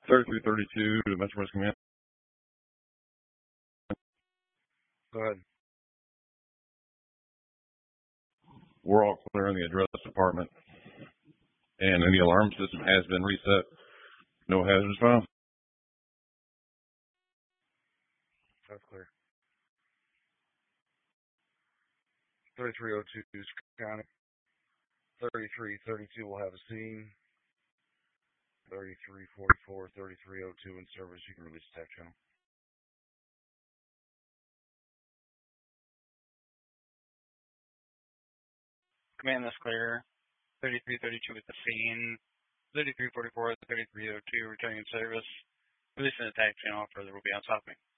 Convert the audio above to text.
3332 to Metro West Command. Go ahead. We're all clear in the address department, and the alarm system has been reset. No hazards found. That's clear. 3302 is county. 3332 will have a scene. 3344, 3302 in service. You can release attack channel. Command, that's clear. 3332 is the scene. 3344, 3302 returning in service. Releasing attack channel. Further will be on topic.